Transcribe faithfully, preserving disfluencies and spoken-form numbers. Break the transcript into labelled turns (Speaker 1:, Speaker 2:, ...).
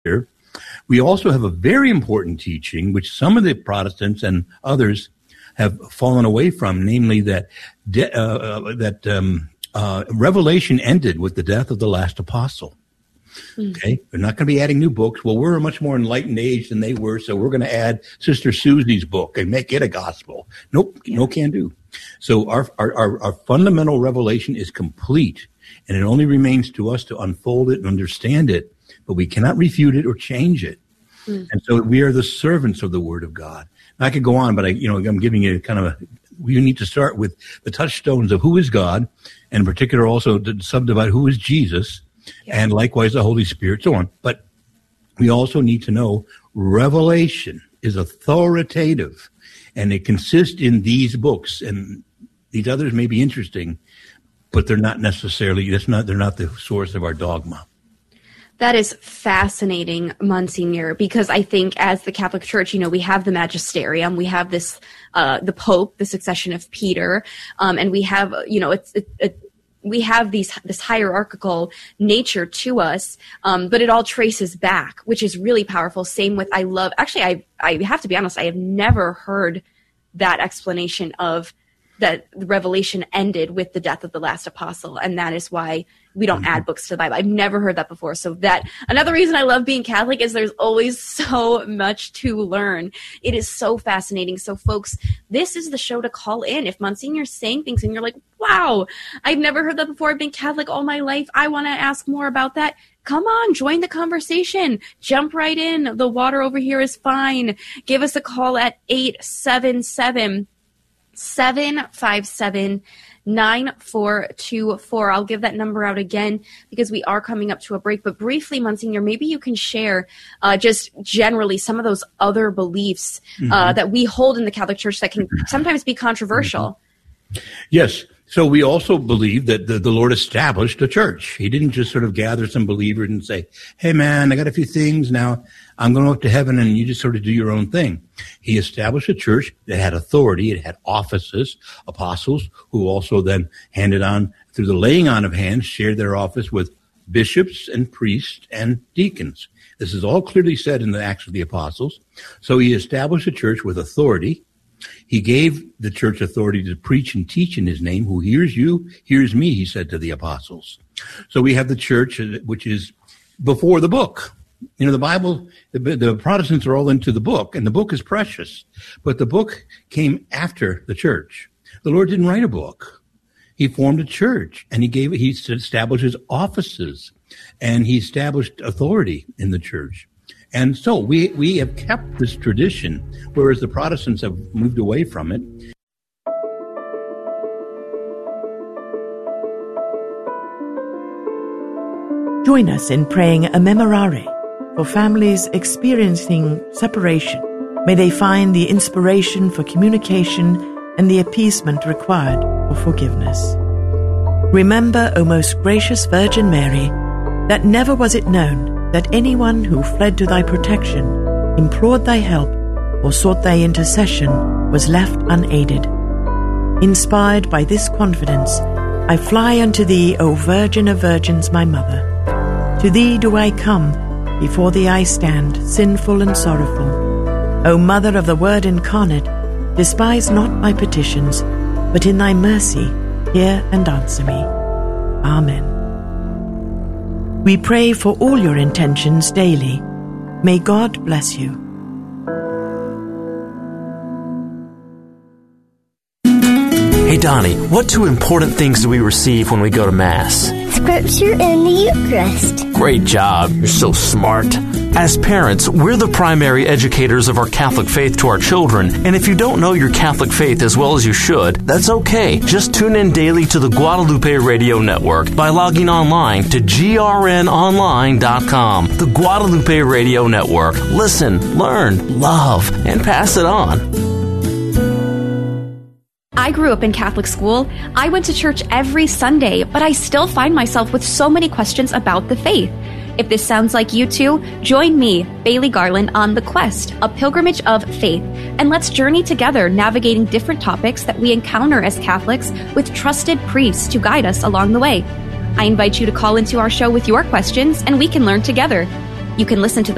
Speaker 1: here. We also have a very important teaching, which some of the Protestants and others have fallen away from, namely that de- uh, that um, uh, Revelation ended with the death of the last apostle. Mm. Okay, they're not going to be adding new books. Well, we're a much more enlightened age than they were, so we're going to add Sister Susie's book and make it a gospel. Nope, yeah. No can do. So our, our our our fundamental revelation is complete, and it only remains to us to unfold it and understand it. But we cannot refute it or change it. Mm. And so we are the servants of the Word of God. And I could go on, but I, you know, I'm giving you kind of a, you need to start with the touchstones of who is God, and in particular also to subdivide who is Jesus, yeah. and likewise the Holy Spirit, so on. But we also need to know revelation is authoritative, and it consists in these books, and these others may be interesting, but they're not necessarily, that's not, they're not the source of our dogma.
Speaker 2: That is fascinating, Monsignor, because I think as the Catholic Church, you know, we have the magisterium, we have this, uh, the Pope, the succession of Peter, um, and we have, you know, it's, it, it, we have these, this hierarchical nature to us, um, but it all traces back, which is really powerful. Same with, I love, actually, I, I have to be honest, I have never heard that explanation of that the Revelation ended with the death of the last apostle, and that is why we don't add books to the Bible. I've never heard that before. So that another reason I love being Catholic is there's always so much to learn. It is so fascinating. So folks, this is the show to call in. If Monsignor's saying things and you're like, wow, I've never heard that before. I've been Catholic all my life. I want to ask more about that. Come on, join the conversation. Jump right in. The water over here is fine. Give us a call at eight seven seven, seven five seven, nine four two four. I'll give that number out again because we are coming up to a break. But briefly, Monsignor, maybe you can share uh, just generally some of those other beliefs mm-hmm. uh, that we hold in the Catholic Church that can sometimes be controversial.
Speaker 1: Mm-hmm. Yes. So we also believe that the, the Lord established a church. He didn't just sort of gather some believers and say, hey, man, I got a few things now. I'm going up to heaven and you just sort of do your own thing. He established a church that had authority. It had offices, apostles, who also then handed on through the laying on of hands, shared their office with bishops and priests and deacons. This is all clearly said in the Acts of the Apostles. So he established a church with authority. He gave the church authority to preach and teach in his name. Who hears you, hears me, he said to the apostles. So we have the church, which is before the book. You know, the Bible, the, the Protestants are all into the book, and the book is precious. But the book came after the church. The Lord didn't write a book. He formed a church, and he gave, he established his offices, and he established authority in the church. And so we, we have kept this tradition, whereas the Protestants have moved away from it.
Speaker 3: Join us in praying a memorare for families experiencing separation. May they find the inspiration for communication and the appeasement required for forgiveness. Remember, O most gracious Virgin Mary, that never was it known that anyone who fled to thy protection, implored thy help, or sought thy intercession was left unaided. Inspired by this confidence, I fly unto thee, O Virgin of Virgins, my Mother. To thee do I come, before thee I stand, sinful and sorrowful. O Mother of the Word incarnate, despise not my petitions, but in thy mercy hear and answer me. Amen. We pray for all your intentions daily. May God bless you.
Speaker 4: Hey Donnie, what two important things do we receive when we go to Mass?
Speaker 5: Scripture and the Eucharist.
Speaker 4: Great job. You're so smart. As parents, we're the primary educators of our Catholic faith to our children, and if you don't know your Catholic faith as well as you should, that's okay. Just tune in daily to the Guadalupe Radio Network by logging online to G R N online dot com. The Guadalupe Radio Network. Listen, learn, love, and pass it on.
Speaker 2: I grew up in Catholic school. I went to church every Sunday, but I still find myself with so many questions about the faith. If this sounds like you too, join me, Bailey Garland, on The Quest, a pilgrimage of faith, and let's journey together navigating different topics that we encounter as Catholics with trusted priests to guide us along the way. I invite you to call into our show with your questions, and we can learn together. You can listen to The